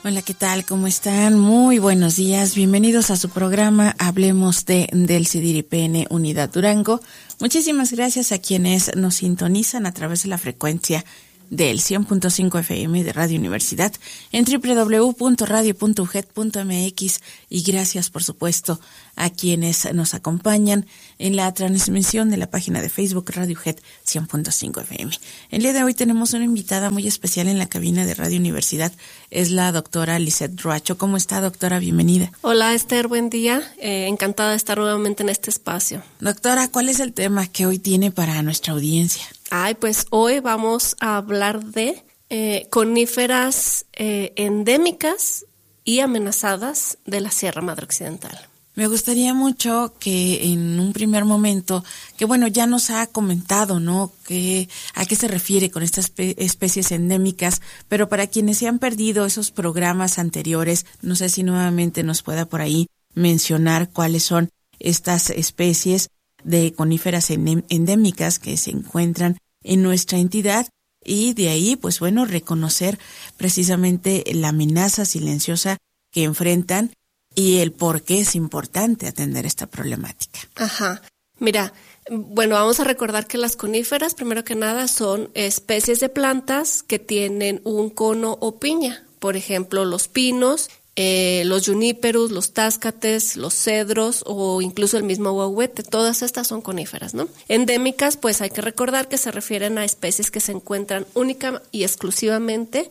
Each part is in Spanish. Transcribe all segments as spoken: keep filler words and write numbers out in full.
Hola, ¿qué tal? ¿Cómo están? Muy buenos días. Bienvenidos a su programa Hablemos de del CIDIRIPN Unidad Durango. Muchísimas gracias a quienes nos sintonizan a través de la frecuencia del cien punto cinco F M de Radio Universidad en doble u doble u doble u punto radio punto u g e d punto m x y gracias, por supuesto, a quienes nos acompañan en la transmisión de la página de Facebook Radio U G E D cien punto cinco F M. El día de hoy tenemos una invitada muy especial en la cabina de Radio Universidad, es la doctora Lisette Roacho. ¿Cómo está, doctora? Bienvenida. Hola, Esther, buen día. Eh, encantada de estar nuevamente en este espacio. Doctora, ¿cuál es el tema que hoy tiene para nuestra audiencia? Ay, pues hoy vamos a hablar de eh, coníferas eh, endémicas y amenazadas de la Sierra Madre Occidental. Me gustaría mucho que en un primer momento, que bueno, ya nos ha comentado, ¿no?, que a qué se refiere con estas espe- especies endémicas, pero para quienes se han perdido esos programas anteriores, no sé si nuevamente nos pueda por ahí mencionar cuáles son estas especies de coníferas endémicas que se encuentran en nuestra entidad y de ahí, pues bueno, reconocer precisamente la amenaza silenciosa que enfrentan y el por qué es importante atender esta problemática. Ajá. Mira, bueno, vamos a recordar que las coníferas, primero que nada, son especies de plantas que tienen un cono o piña. Por ejemplo, los pinos, eh, los juníperos, los táscates, los cedros o incluso el mismo ahuehuete. Todas estas son coníferas, ¿no? Endémicas, pues hay que recordar que se refieren a especies que se encuentran única y exclusivamente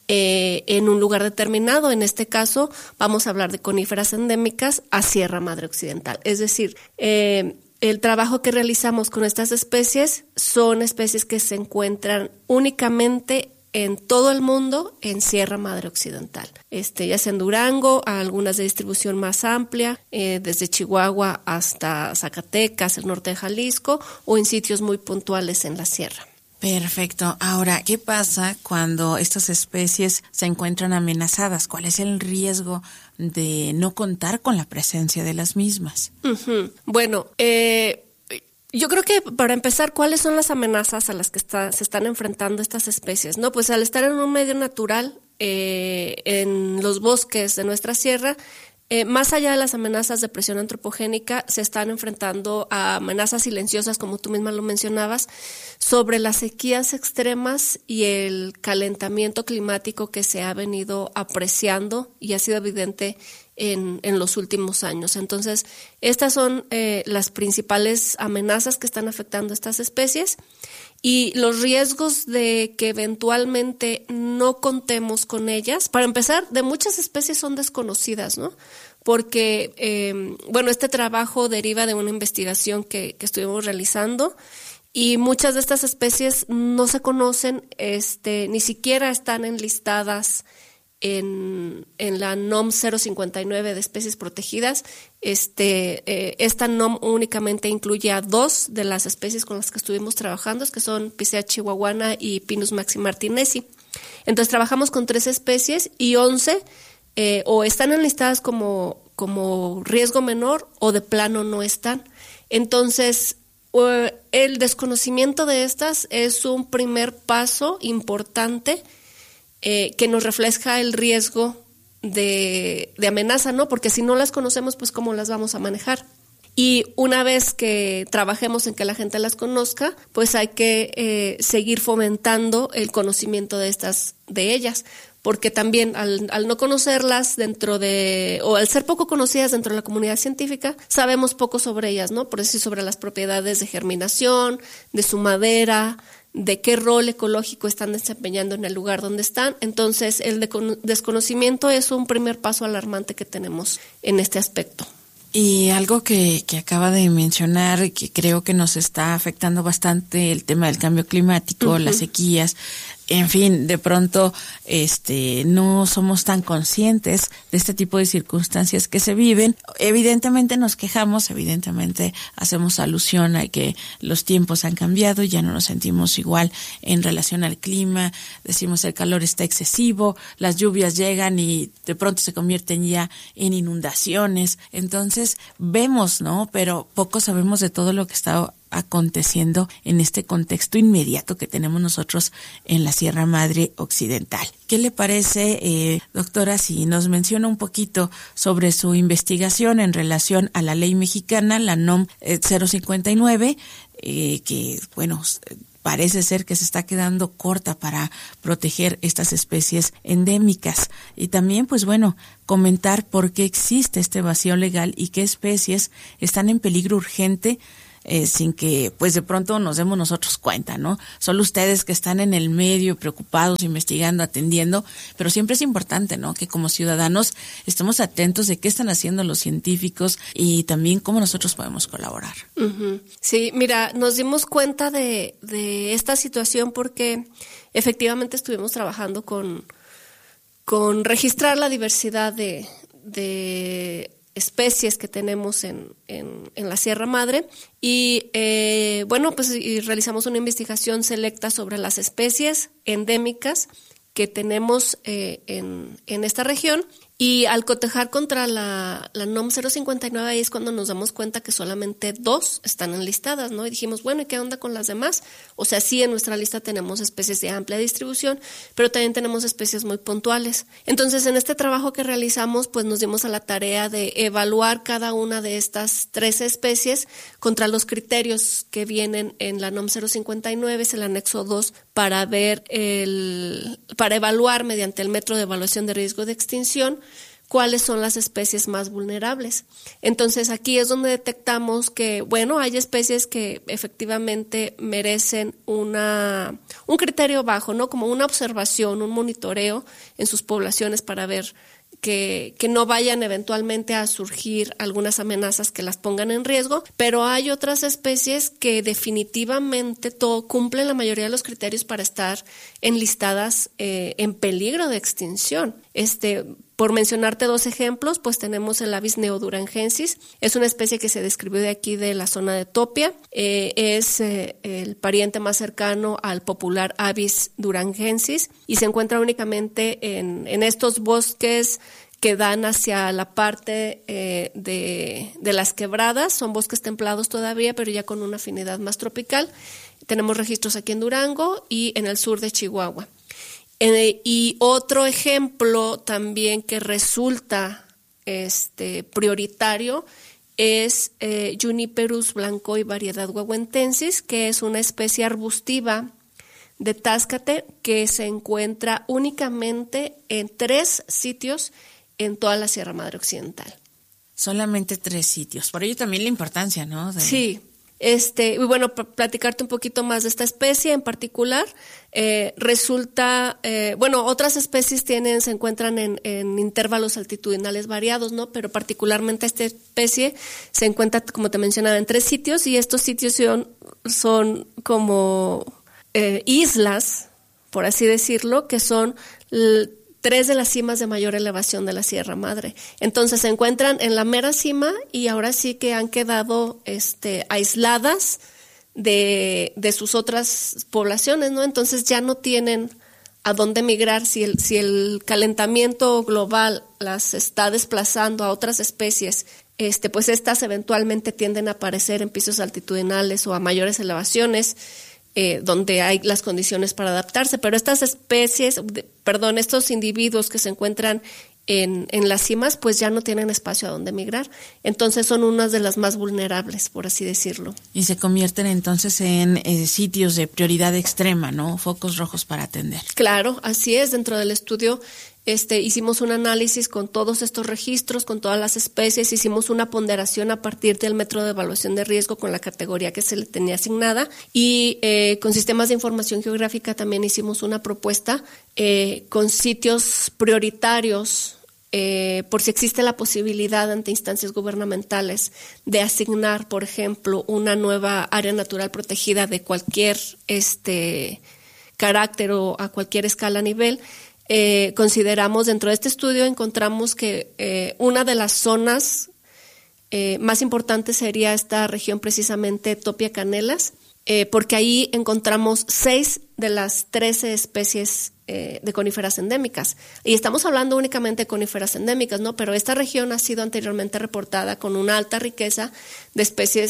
Eh, en un lugar determinado. En este caso vamos a hablar de coníferas endémicas a Sierra Madre Occidental. Es decir, eh, el trabajo que realizamos con estas especies son especies que se encuentran únicamente en todo el mundo en Sierra Madre Occidental. Este, ya sea en Durango, a algunas de distribución más amplia, eh, desde Chihuahua hasta Zacatecas, el norte de Jalisco, o en sitios muy puntuales en la sierra. Perfecto. Ahora, ¿qué pasa cuando estas especies se encuentran amenazadas? ¿Cuál es el riesgo de no contar con la presencia de las mismas? Uh-huh. Bueno, eh, yo creo que para empezar, ¿cuáles son las amenazas a las que está, se están enfrentando estas especies? No, pues al estar en un medio natural, eh, en los bosques de nuestra sierra, Eh, más allá de las amenazas de presión antropogénica, se están enfrentando a amenazas silenciosas, como tú misma lo mencionabas, sobre las sequías extremas y el calentamiento climático que se ha venido apreciando y ha sido evidente en, en los últimos años. Entonces, estas son eh, las principales amenazas que están afectando a estas especies. Y los riesgos de que eventualmente no contemos con ellas, para empezar, de muchas especies son desconocidas, ¿no? Porque, eh, bueno, este trabajo deriva de una investigación que, que estuvimos realizando y muchas de estas especies no se conocen, este, ni siquiera están enlistadas en, en la N O M cero cincuenta y nueve de especies protegidas. Este, eh, esta N O M únicamente incluye a dos de las especies con las que estuvimos trabajando, que son Picea chihuahuana y Pinus maximartinesi. Entonces trabajamos con tres especies y once eh, o están enlistadas como, como riesgo menor o de plano no están. Entonces, uh, el desconocimiento de estas es un primer paso importante Eh, que nos refleja el riesgo de, de amenaza, ¿no? Porque si no las conocemos, pues ¿cómo las vamos a manejar? Y una vez que trabajemos en que la gente las conozca, pues hay que eh, seguir fomentando el conocimiento de estas, de ellas, porque también al, al no conocerlas dentro de, o al ser poco conocidas dentro de la comunidad científica, sabemos poco sobre ellas, ¿no? Por decir, sobre las propiedades de germinación, de su madera, de qué rol ecológico están desempeñando en el lugar donde están. Entonces, el de- desconocimiento es un primer paso alarmante que tenemos en este aspecto. Y algo que, que acaba de mencionar, que creo que nos está afectando bastante, el tema del cambio climático, uh-huh. las sequías, en fin, de pronto este no somos tan conscientes de este tipo de circunstancias que se viven. Evidentemente nos quejamos, evidentemente hacemos alusión a que los tiempos han cambiado y ya no nos sentimos igual en relación al clima. Decimos el calor está excesivo, las lluvias llegan y de pronto se convierten ya en inundaciones. Entonces vemos, ¿no? Pero poco sabemos de todo lo que está aconteciendo en este contexto inmediato que tenemos nosotros en la Sierra Madre Occidental. ¿Qué le parece, eh, doctora, si nos menciona un poquito sobre su investigación en relación a la ley mexicana, la N O M eh, cero cincuenta y nueve, eh, que, bueno, parece ser que se está quedando corta para proteger estas especies endémicas? Y también, pues bueno, comentar por qué existe este vacío legal y qué especies están en peligro urgente, Eh, sin que pues de pronto nos demos nosotros cuenta, ¿no? Solo ustedes que están en el medio, preocupados, investigando, atendiendo, pero siempre es importante, ¿no?, que como ciudadanos estemos atentos de qué están haciendo los científicos y también cómo nosotros podemos colaborar. Uh-huh. Sí, mira, nos dimos cuenta de, de esta situación porque efectivamente estuvimos trabajando con, con registrar la diversidad de, de especies que tenemos en, en, en la Sierra Madre y eh, bueno, pues y realizamos una investigación selecta sobre las especies endémicas que tenemos eh, en, en esta región. Y al cotejar contra la, la N O M cero cincuenta y nueve, ahí es cuando nos damos cuenta que solamente dos están enlistadas, ¿no? Y dijimos, bueno, ¿y qué onda con las demás? O sea, sí, en nuestra lista tenemos especies de amplia distribución, pero también tenemos especies muy puntuales. Entonces, en este trabajo que realizamos, pues nos dimos a la tarea de evaluar cada una de estas tres especies contra los criterios que vienen en la N O M cero cincuenta y nueve, es el anexo dos, para ver el, para evaluar mediante el método de evaluación de riesgo de extinción cuáles son las especies más vulnerables. Entonces aquí es donde detectamos que, bueno, hay especies que efectivamente merecen una un criterio bajo, ¿no? Como una observación, un monitoreo en sus poblaciones para ver que, que no vayan eventualmente a surgir algunas amenazas que las pongan en riesgo, pero hay otras especies que definitivamente todo, cumplen la mayoría de los criterios para estar enlistadas eh, en peligro de extinción. Este, por mencionarte dos ejemplos, pues tenemos el Avis neodurangensis, es una especie que se describió de aquí de la zona de Topia, eh, es eh, el pariente más cercano al popular Avis durangensis y se encuentra únicamente en, en estos bosques que dan hacia la parte eh, de, de las quebradas, son bosques templados todavía, pero ya con una afinidad más tropical. Tenemos registros aquí en Durango y en el sur de Chihuahua. Eh, y otro ejemplo también que resulta este, prioritario es eh, Juniperus blanco y variedad huehuentensis, que es una especie arbustiva de Táscate que se encuentra únicamente en tres sitios en toda la Sierra Madre Occidental. Solamente tres sitios. Por ello también la importancia, ¿no? De... Sí. Este, y bueno, para platicarte un poquito más de esta especie en particular, eh, resulta, eh, bueno, otras especies tienen, se encuentran en, en intervalos altitudinales variados, ¿no? Pero particularmente esta especie se encuentra, como te mencionaba, en tres sitios y estos sitios son, son como eh, islas, por así decirlo, que son l- tres de las cimas de mayor elevación de la Sierra Madre. Entonces se encuentran en la mera cima y ahora sí que han quedado este, aisladas de, de sus otras poblaciones, ¿no? Entonces ya no tienen a dónde migrar si el, si el calentamiento global las está desplazando a otras especies. Este, pues estas eventualmente tienden a aparecer en pisos altitudinales o a mayores elevaciones, Eh, donde hay las condiciones para adaptarse, pero estas especies, de, perdón, estos individuos que se encuentran en, en las cimas, pues ya no tienen espacio a donde migrar, entonces son unas de las más vulnerables, por así decirlo. Y se convierten entonces en eh, sitios de prioridad extrema, ¿no? Focos rojos para atender. Claro, así es. Dentro del estudio Este, hicimos un análisis con todos estos registros, con todas las especies, hicimos una ponderación a partir del método de evaluación de riesgo con la categoría que se le tenía asignada y eh, con sistemas de información geográfica también hicimos una propuesta eh, con sitios prioritarios eh, por si existe la posibilidad ante instancias gubernamentales de asignar, por ejemplo, una nueva área natural protegida de cualquier este, carácter o a cualquier escala a nivel. Eh, consideramos, dentro de este estudio encontramos que eh, una de las zonas eh, más importantes sería esta región precisamente Topia Canelas, eh, porque ahí encontramos seis de las trece especies eh, de coníferas endémicas. Y estamos hablando únicamente de coníferas endémicas, ¿no? Pero esta región ha sido anteriormente reportada con una alta riqueza de especies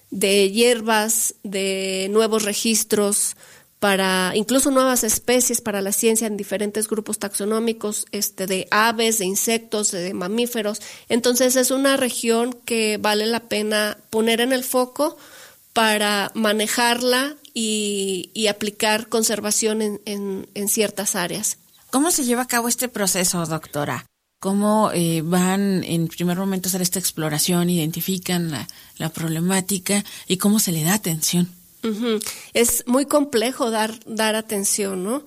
de hierbas, de nuevos registros, para incluso nuevas especies para la ciencia en diferentes grupos taxonómicos, este, de aves, de insectos, de mamíferos. Entonces es una región que vale la pena poner en el foco para manejarla y, y aplicar conservación en, en, en ciertas áreas. ¿Cómo se lleva a cabo este proceso, doctora? ¿Cómo eh, van en primer momento a hacer esta exploración, identifican la, la problemática y cómo se le da atención? Uh-huh. Es muy complejo dar, dar atención, ¿no?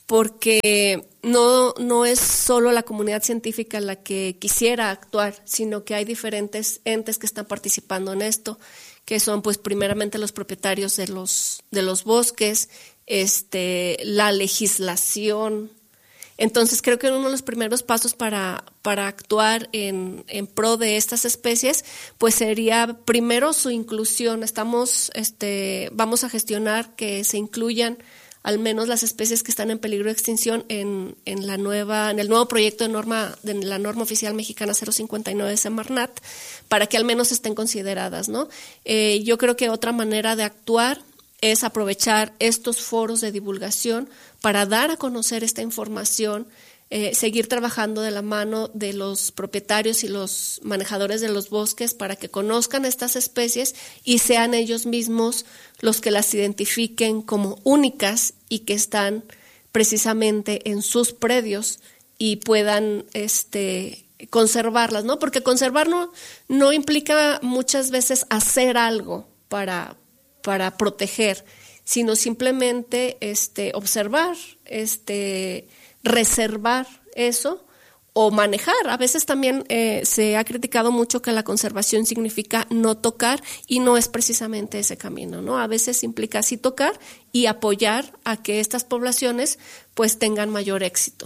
Porque no, no es solo la comunidad científica la que quisiera actuar, sino que hay diferentes entes que están participando en esto, que son pues primeramente los propietarios de los, de los bosques, este, la legislación. Entonces creo que uno de los primeros pasos para, para actuar en, en pro de estas especies, pues sería primero su inclusión. Estamos, este, vamos a gestionar que se incluyan al menos las especies que están en peligro de extinción en, en la nueva, en el nuevo proyecto de norma, de la norma oficial mexicana cero cincuenta y nueve de Semarnat, para que al menos estén consideradas, ¿no? Eh, yo creo que otra manera de actuar es aprovechar estos foros de divulgación para dar a conocer esta información, eh, seguir trabajando de la mano de los propietarios y los manejadores de los bosques para que conozcan estas especies y sean ellos mismos los que las identifiquen como únicas y que están precisamente en sus predios y puedan este, conservarlas, ¿no? Porque conservar no, no implica muchas veces hacer algo para para proteger, sino simplemente este, observar, este, reservar eso o manejar. A veces también eh, se ha criticado mucho que la conservación significa no tocar y no es precisamente ese camino, ¿no? A veces implica sí tocar y apoyar a que estas poblaciones pues tengan mayor éxito.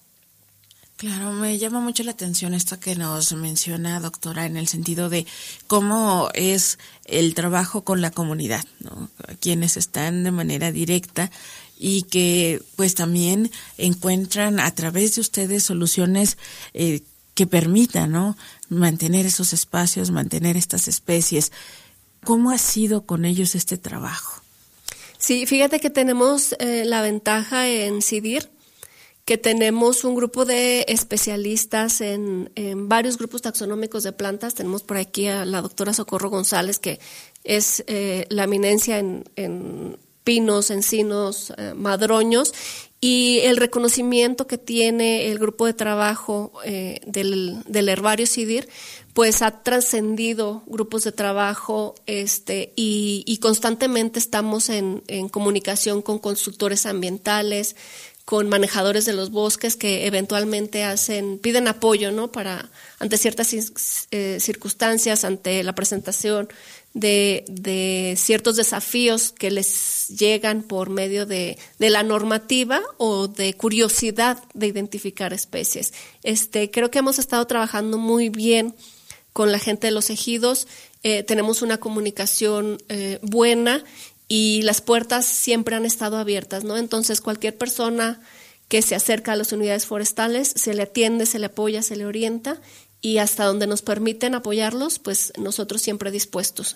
Claro, me llama mucho la atención esto que nos menciona, doctora, en el sentido de cómo es el trabajo con la comunidad, ¿no? Quienes están de manera directa y que pues también encuentran a través de ustedes soluciones eh, que permitan, ¿no?, mantener esos espacios, mantener estas especies. ¿Cómo ha sido con ellos este trabajo? Sí, fíjate que tenemos eh, la ventaja en CIDIR, que tenemos un grupo de especialistas en, en varios grupos taxonómicos de plantas. Tenemos por aquí a la doctora Socorro González, que es eh, la eminencia en, en pinos, encinos, eh, madroños, y el reconocimiento que tiene el grupo de trabajo eh, del, del herbario CIDIR, pues ha trascendido grupos de trabajo este, y, y constantemente estamos en, en comunicación con consultores ambientales, con manejadores de los bosques que eventualmente hacen, piden apoyo, ¿no?, para ante ciertas eh, circunstancias, ante la presentación de, de ciertos desafíos que les llegan por medio de, de la normativa o de curiosidad de identificar especies. Este, creo que hemos estado trabajando muy bien con la gente de los ejidos, eh, tenemos una comunicación eh, buena y las puertas siempre han estado abiertas, ¿no? Entonces, cualquier persona que se acerca a las unidades forestales, se le atiende, se le apoya, se le orienta y hasta donde nos permiten apoyarlos, pues nosotros siempre dispuestos.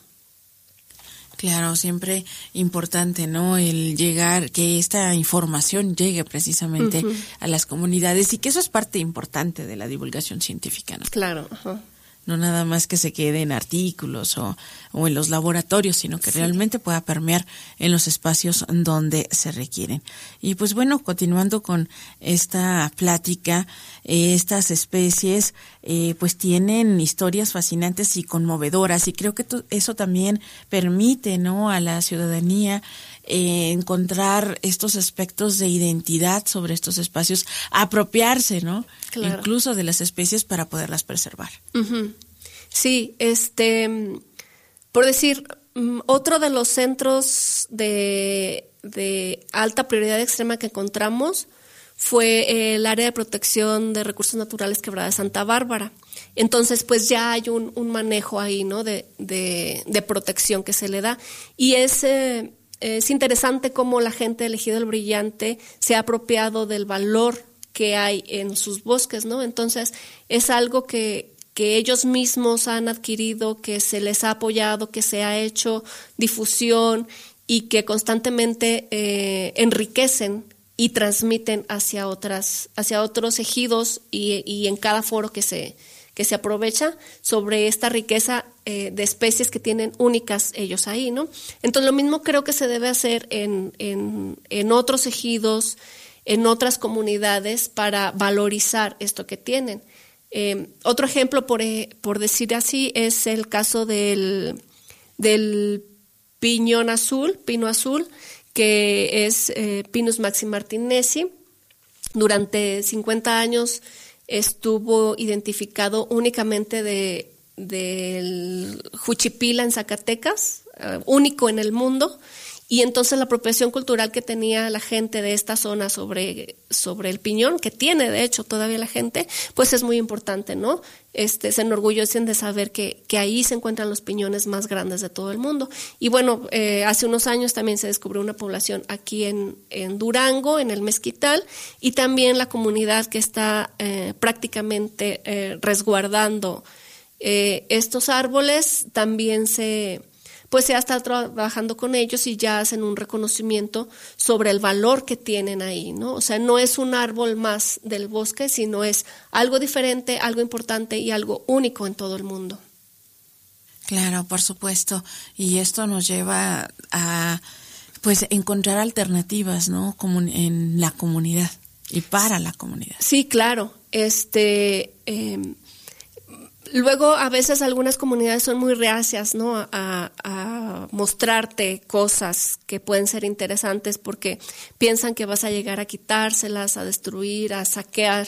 Claro, siempre importante, ¿no?, el llegar, que esta información llegue precisamente uh-huh. a las comunidades y que eso es parte importante de la divulgación científica, ¿no? Claro, ajá. No nada más que se quede en artículos o, o en los laboratorios, sino que sí. realmente pueda permear en los espacios donde se requieren. Y pues bueno, continuando con esta plática, eh, estas especies eh, pues tienen historias fascinantes y conmovedoras, y creo que to- eso también permite, ¿no?, a la ciudadanía Eh, encontrar estos aspectos de identidad sobre estos espacios, apropiarse, ¿no?, claro. incluso de las especies para poderlas preservar. Uh-huh. Sí, este, por decir, otro de los centros de, de alta prioridad extrema que encontramos fue el área de protección de recursos naturales Quebrada de Santa Bárbara. Entonces, pues ya hay un, un manejo ahí, ¿no?, de, de, de protección que se le da. Y es... Eh, Es interesante cómo la gente del Ejido El Brillante se ha apropiado del valor que hay en sus bosques, ¿no? Entonces, es algo que, que ellos mismos han adquirido, que se les ha apoyado, que se ha hecho difusión y que constantemente eh, enriquecen y transmiten hacia otras, hacia otros ejidos y, y en cada foro que se, que se aprovecha sobre esta riqueza eh, de especies que tienen únicas ellos ahí, ¿no? Entonces lo mismo creo que se debe hacer en, en, en otros ejidos, en otras comunidades para valorizar esto que tienen. Eh, otro ejemplo, por, por decir así, es el caso del, del piñón azul, pino azul, que es eh, Pinus maximartinesi. Durante cincuenta años estuvo identificado únicamente de del Juchipila en Zacatecas, uh, único en el mundo, y entonces la apropiación cultural que tenía la gente de esta zona sobre, sobre el piñón, que tiene de hecho todavía la gente, pues es muy importante, ¿no? Este, se enorgullecen de saber que, que ahí se encuentran los piñones más grandes de todo el mundo. Y bueno, eh, hace unos años también se descubrió una población aquí en, en Durango, en el Mezquital, y también la comunidad que está eh, prácticamente eh, resguardando eh, estos árboles también se... pues ya está trabajando con ellos y ya hacen un reconocimiento sobre el valor que tienen ahí, ¿no? O sea, no es un árbol más del bosque, sino es algo diferente, algo importante y algo único en todo el mundo. Claro, por supuesto. Y esto nos lleva a, pues, encontrar alternativas, ¿no? Como en la comunidad y para la comunidad. Sí, claro. Este... Eh, Luego, a veces algunas comunidades son muy reacias, ¿no? A, a mostrarte cosas que pueden ser interesantes porque piensan que vas a llegar a quitárselas, a destruir, a saquear.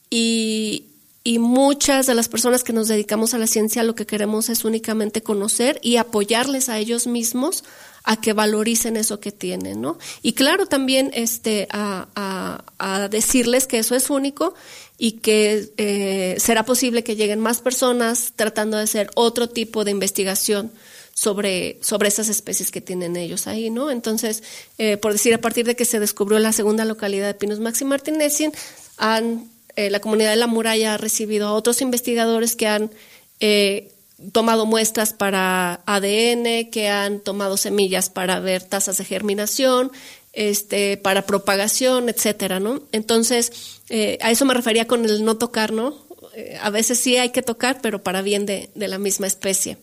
Y, y muchas de las personas que nos dedicamos a la ciencia lo que queremos es únicamente conocer y apoyarles a ellos mismos a que valoricen eso que tienen, ¿no? Y claro, también este a, a, a decirles que eso es único y que eh, será posible que lleguen más personas tratando de hacer otro tipo de investigación sobre, sobre esas especies que tienen ellos ahí, ¿no? Entonces, eh, por decir, a partir de que se descubrió la segunda localidad de Pinus maximartinesi, han, eh, la comunidad de la muralla ha recibido a otros investigadores que han eh, tomado muestras para A D N, que han tomado semillas para ver tasas de germinación, este, para propagación, etcétera, ¿no? Entonces, eh, a eso me refería con el no tocar, ¿no? Eh, a veces sí hay que tocar, pero para bien de, de la misma especie.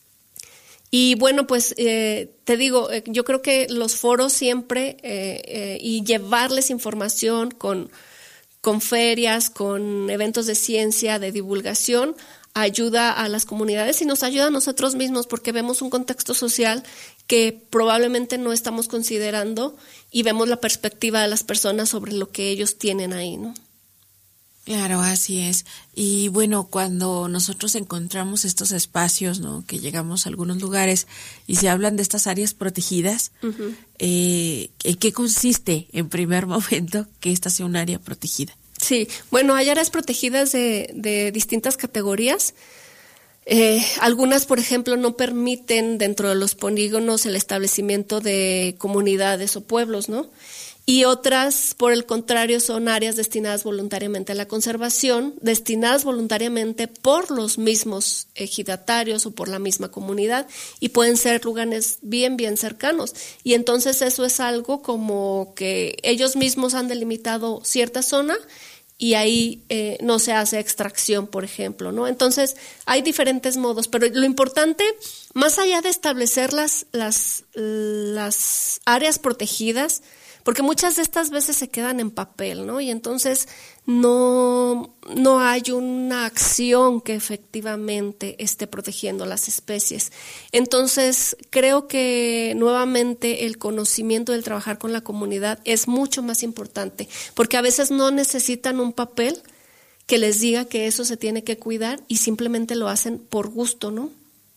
Y bueno, pues eh, te digo, eh, yo creo que los foros siempre eh, eh, y llevarles información con, con ferias, con eventos de ciencia, de divulgación, ayuda a las comunidades y nos ayuda a nosotros mismos porque vemos un contexto social que probablemente no estamos considerando y vemos la perspectiva de las personas sobre lo que ellos tienen ahí, ¿no? Claro, así es. Y bueno, cuando nosotros encontramos estos espacios, ¿no? Que llegamos a algunos lugares y se hablan de estas áreas protegidas, uh-huh. eh, ¿en qué consiste en primer momento que esta sea un área protegida? Sí, bueno, hay áreas protegidas de, de distintas categorías. Eh, algunas, por ejemplo, no permiten dentro de los polígonos el establecimiento de comunidades o pueblos, ¿no? Y otras, por el contrario, son áreas destinadas voluntariamente a la conservación, destinadas voluntariamente por los mismos ejidatarios o por la misma comunidad, y pueden ser lugares bien, bien cercanos. Y entonces eso es algo como que ellos mismos han delimitado cierta zona y ahí eh, no se hace extracción, por ejemplo, ¿no? Entonces, hay diferentes modos, pero lo importante, más allá de establecer las, las, las áreas protegidas, porque muchas de estas veces se quedan en papel, ¿no? Y entonces no, no hay una acción que efectivamente esté protegiendo las especies. Entonces, creo que nuevamente el conocimiento del trabajar con la comunidad es mucho más importante, porque a veces no necesitan un papel que les diga que eso se tiene que cuidar y simplemente lo hacen por gusto, ¿no?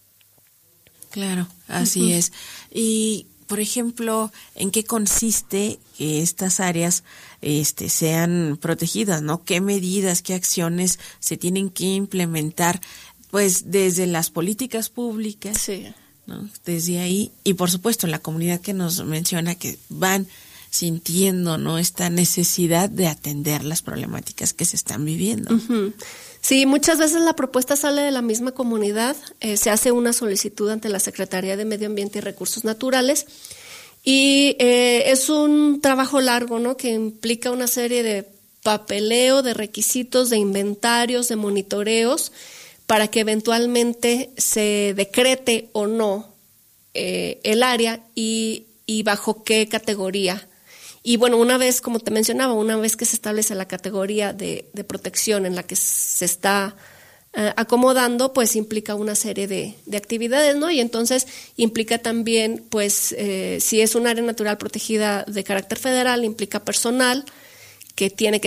Claro, así uh-huh. es. Y por ejemplo, ¿en qué consiste que estas áreas este, sean protegidas, ¿no? ¿Qué medidas, qué acciones se tienen que implementar? Pues desde las políticas públicas, sí. ¿no? Desde ahí, y por supuesto la comunidad que nos menciona que van sintiendo, ¿no? Esta necesidad de atender las problemáticas que se están viviendo. Uh-huh. Sí, muchas veces la propuesta sale de la misma comunidad, eh, se hace una solicitud ante la Secretaría de Medio Ambiente y Recursos Naturales y eh, es un trabajo largo, ¿no? Que implica una serie de papeleo, de requisitos, de inventarios, de monitoreos para que eventualmente se decrete o no eh, el área y, y bajo qué categoría. Y bueno, una vez, como te mencionaba, una vez que se establece la categoría de, de protección en la que se está eh, acomodando, pues implica una serie de, de actividades, ¿no? Y entonces implica también, pues, eh, si es un área natural protegida de carácter federal, implica personal que tiene que